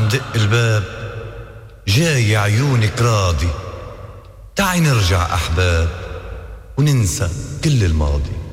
عم دق الباب، جاي عيونك راضي، تعي نرجع أحباب وننسى كل الماضي.